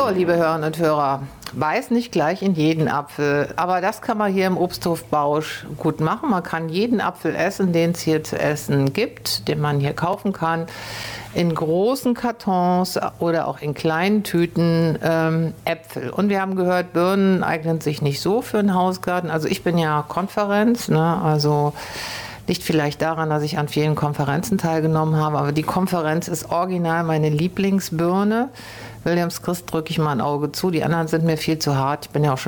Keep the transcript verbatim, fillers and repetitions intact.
liebe Hörerinnen und Hörer, beiß nicht gleich in jeden Apfel, aber das kann man hier im Obsthof Bausch gut machen. Man kann jeden Apfel essen, den es hier zu essen gibt, den man hier kaufen kann, in großen Kartons oder auch in kleinen Tüten ähm, Äpfel. Und wir haben gehört, Birnen eignen sich nicht so für einen Hausgarten. Also ich bin ja Konferenz, ne? Also liegt vielleicht daran, dass ich an vielen Konferenzen teilgenommen habe, aber die Konferenz ist original meine Lieblingsbirne. Williams Christ drücke ich mal ein Auge zu, die anderen sind mir viel zu hart. Ich bin ja auch schon